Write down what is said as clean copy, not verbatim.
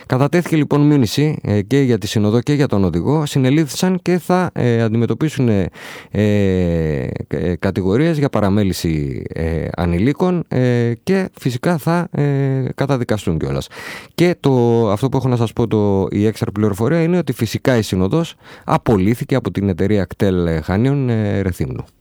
Κατατέθηκε λοιπόν μήνυση και για τη Συνοδό και για τον οδηγό. Συνελήφθησαν και θα αντιμετωπίσουν κατηγορίες για παραμέληση ανηλίκων και φυσικά θα καταδικαστούν κιόλας. Και αυτό που έχω να σας πω, η έξτρα πληροφορία είναι ότι φυσικά η Συνοδός απολύθηκε από την εταιρεία κτέλ Χανίων Ρεθύμνου.